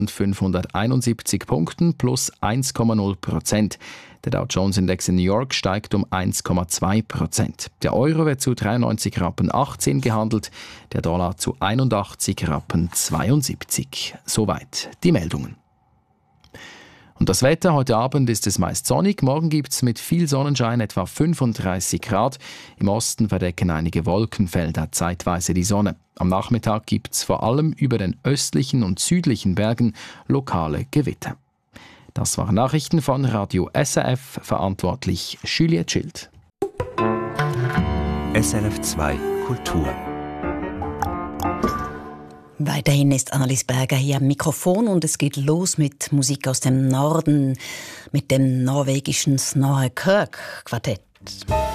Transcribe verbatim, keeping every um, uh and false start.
fünfhunderteinundsiebzig Punkten plus eins Komma null Prozent. Der Dow Jones Index in New York steigt um eins Komma zwei Prozent. Der Euro wird zu dreiundneunzig Rappen achtzehn gehandelt, der Dollar zu einundachtzig Rappen zweiundsiebzig. Soweit die Meldungen. Und das Wetter, heute Abend ist es meist sonnig, morgen gibt es mit viel Sonnenschein etwa fünfunddreißig Grad. Im Osten verdecken einige Wolkenfelder zeitweise die Sonne. Am Nachmittag gibt es vor allem über den östlichen und südlichen Bergen lokale Gewitter. Das waren Nachrichten von Radio S R F, verantwortlich Juliette Schild. S R F zwei Kultur. Weiterhin ist Annelies Berger hier am Mikrofon und es geht los mit Musik aus dem Norden, mit dem norwegischen Snorre Kirk Quartett.